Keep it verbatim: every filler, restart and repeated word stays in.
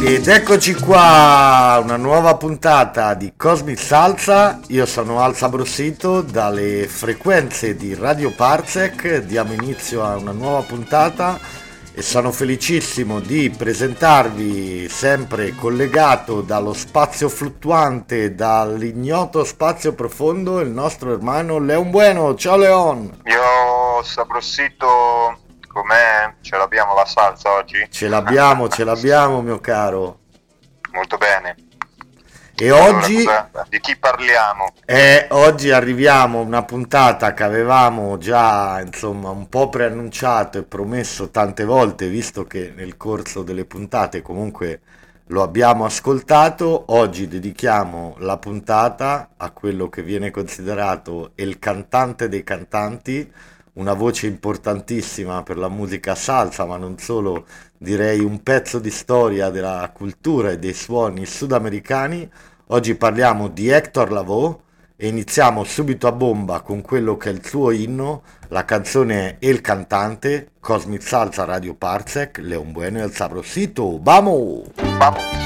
Ed eccoci qua, una nuova puntata di Cosmic Salsa. Io sono Alza Brossito, dalle frequenze di Radio Parsec diamo inizio a una nuova puntata e sono felicissimo di presentarvi, sempre collegato dallo spazio fluttuante, dall'ignoto spazio profondo, il nostro hermano Leon Bueno. Ciao Leon! Io Sabrossito, com'è? Ce l'abbiamo la salsa oggi? Ce l'abbiamo, ce l'abbiamo mio caro. Molto bene. E Allora, oggi, cosa- di chi parliamo? eh, oggi arriviamo a una puntata che avevamo già insomma un po' preannunciato e promesso tante volte, visto che nel corso delle puntate comunque lo abbiamo ascoltato. Oggi dedichiamo la puntata a quello che viene considerato il cantante dei cantanti, una voce importantissima per la musica salsa, ma non solo, direi un pezzo di storia della cultura e dei suoni sudamericani. Oggi parliamo di Héctor Lavoe e iniziamo subito a bomba con quello che è il suo inno. La canzone è El Cantante, Cosmic Salsa Radio Parsec, Leon Bueno e El Sabrosito. Vamos! Vamos!